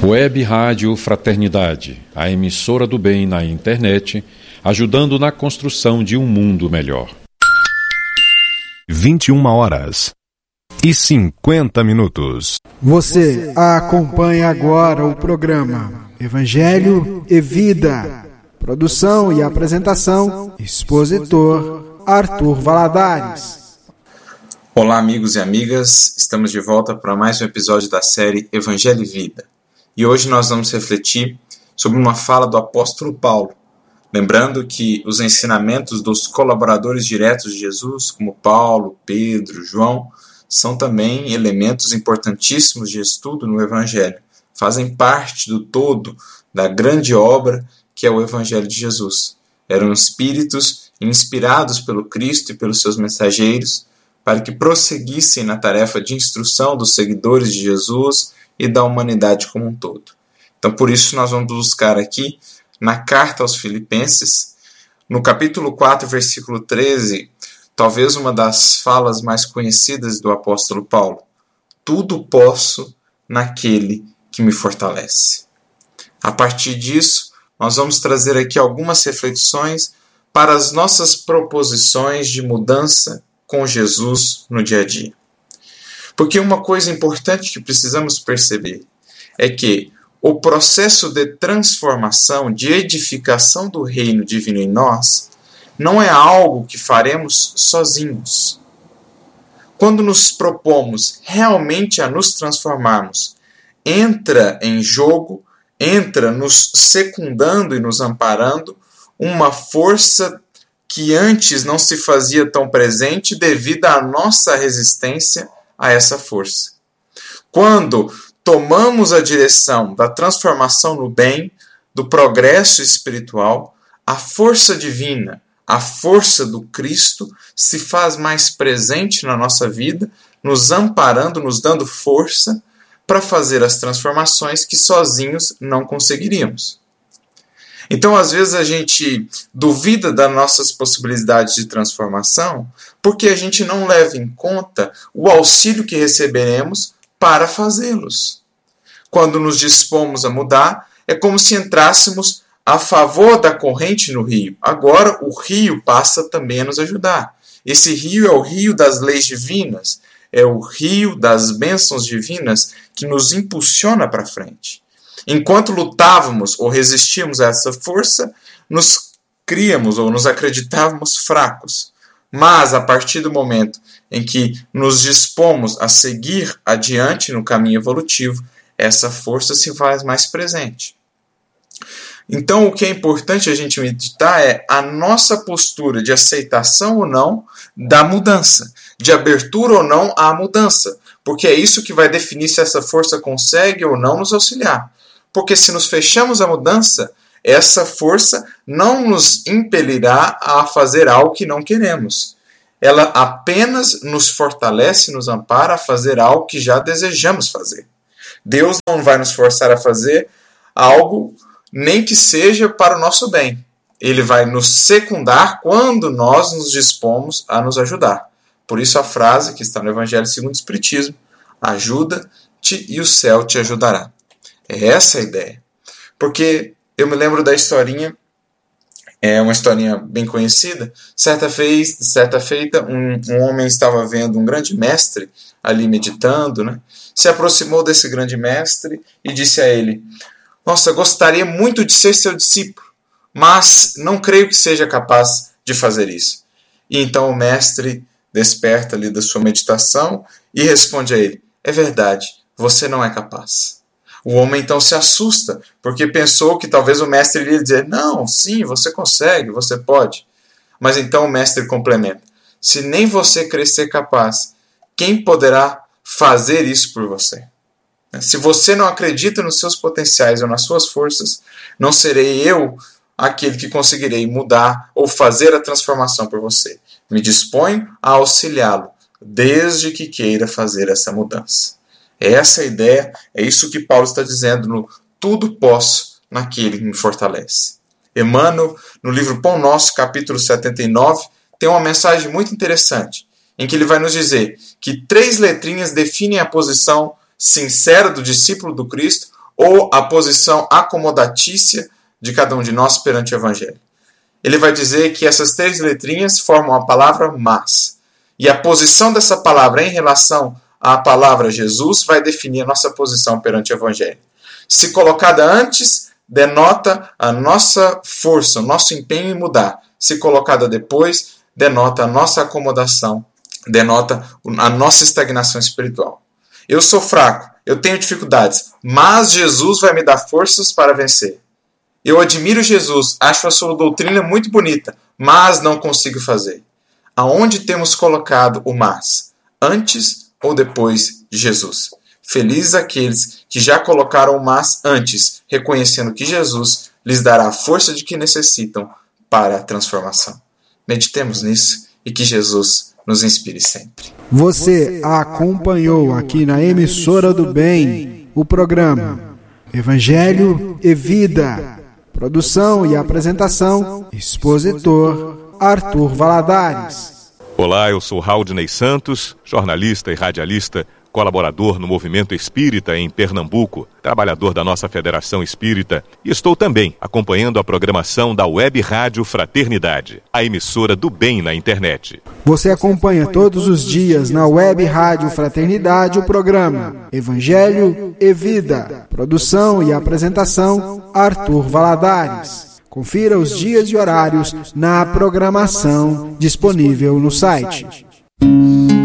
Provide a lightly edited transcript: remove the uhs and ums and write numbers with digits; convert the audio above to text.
Web Rádio Fraternidade, a emissora do bem na internet, ajudando na construção de um mundo melhor. 21h50. Você acompanha agora o programa Evangelho e Vida. Produção e apresentação, expositor Arthur Valadares. Olá, amigos e amigas, estamos de volta para mais um episódio da série Evangelho e Vida. E hoje nós vamos refletir sobre uma fala do apóstolo Paulo, lembrando que os ensinamentos dos colaboradores diretos de Jesus, como Paulo, Pedro, João, são também elementos importantíssimos de estudo no Evangelho, fazem parte do todo da grande obra que é o Evangelho de Jesus. Eram espíritos inspirados pelo Cristo e pelos seus mensageiros para que prosseguissem na tarefa de instrução dos seguidores de Jesus e da humanidade como um todo. Então, por isso, nós vamos buscar aqui, na carta aos Filipenses, no capítulo 4, versículo 13, talvez uma das falas mais conhecidas do apóstolo Paulo. Tudo posso naquele que me fortalece. A partir disso, nós vamos trazer aqui algumas reflexões para as nossas proposições de mudança com Jesus no dia a dia. Porque uma coisa importante que precisamos perceber é que o processo de transformação, de edificação do reino divino em nós, não é algo que faremos sozinhos. Quando nos propomos realmente a nos transformarmos, entra em jogo, entra nos secundando e nos amparando uma força que antes não se fazia tão presente devido à nossa resistência a essa força. Quando tomamos a direção da transformação no bem, do progresso espiritual, a força divina, a força do Cristo se faz mais presente na nossa vida, nos amparando, nos dando força para fazer as transformações que sozinhos não conseguiríamos. Então, às vezes, a gente duvida das nossas possibilidades de transformação porque a gente não leva em conta o auxílio que receberemos para fazê-los. Quando nos dispomos a mudar, é como se entrássemos a favor da corrente no rio. Agora, o rio passa também a nos ajudar. Esse rio é o rio das leis divinas, é o rio das bênçãos divinas que nos impulsiona para frente. Enquanto lutávamos ou resistíamos a essa força, nos criamos ou nos acreditávamos fracos. Mas, a partir do momento em que nos dispomos a seguir adiante no caminho evolutivo, essa força se faz mais presente. Então, o que é importante a gente meditar é a nossa postura de aceitação ou não da mudança, de abertura ou não à mudança, porque é isso que vai definir se essa força consegue ou não nos auxiliar. Porque se nos fechamos à mudança, essa força não nos impelirá a fazer algo que não queremos. Ela apenas nos fortalece, nos ampara a fazer algo que já desejamos fazer. Deus não vai nos forçar a fazer algo nem que seja para o nosso bem. Ele vai nos secundar quando nós nos dispomos a nos ajudar. Por isso a frase que está no Evangelho segundo o Espiritismo: ajuda-te e o céu te ajudará. É essa a ideia. Porque eu me lembro da historinha, é uma historinha bem conhecida. Certa feita, um homem estava vendo um grande mestre ali meditando, né? Se aproximou desse grande mestre e disse a ele: nossa, gostaria muito de ser seu discípulo, mas não creio que seja capaz de fazer isso. E então o mestre desperta ali da sua meditação e responde a ele: é verdade, você não é capaz. O homem então se assusta, porque pensou que talvez o mestre iria dizer: não, sim, você consegue, você pode. Mas então o mestre complementa: se nem você crê ser capaz, quem poderá fazer isso por você? Se você não acredita nos seus potenciais ou nas suas forças, não serei eu aquele que conseguirei mudar ou fazer a transformação por você. Me disponho a auxiliá-lo, desde que queira fazer essa mudança. É essa a ideia, é isso que Paulo está dizendo no tudo posso naquele que me fortalece. Emmanuel, no livro Pão Nosso, capítulo 79, tem uma mensagem muito interessante, em que ele vai nos dizer que 3 letrinhas definem a posição sincera do discípulo do Cristo ou a posição acomodatícia de cada um de nós perante o Evangelho. Ele vai dizer que essas 3 letrinhas formam a palavra mas. E a posição dessa palavra em relação à palavra Jesus vai definir a nossa posição perante o Evangelho. Se colocada antes, denota a nossa força, o nosso empenho em mudar. Se colocada depois, denota a nossa acomodação, denota a nossa estagnação espiritual. Eu sou fraco, eu tenho dificuldades, mas Jesus vai me dar forças para vencer. Eu admiro Jesus, acho a sua doutrina muito bonita, mas não consigo fazer. Aonde temos colocado o mas? Antes ou depois de Jesus? Felizes aqueles que já colocaram o mas antes, reconhecendo que Jesus lhes dará a força de que necessitam para a transformação. Meditemos nisso e que Jesus nos inspire sempre. Você acompanhou aqui na Emissora do Bem o programa Evangelho e Vida. Produção e apresentação, expositor Arthur Valadares. Olá, eu sou Haldney Santos, jornalista e radialista, colaborador no Movimento Espírita em Pernambuco, trabalhador da nossa Federação Espírita, e estou também acompanhando a programação da Web Rádio Fraternidade, a emissora do bem na internet. Você acompanha todos os dias na Web Rádio Fraternidade o programa Evangelho e Vida. Produção e apresentação, Arthur Valadares. Confira os dias e horários na programação disponível no site.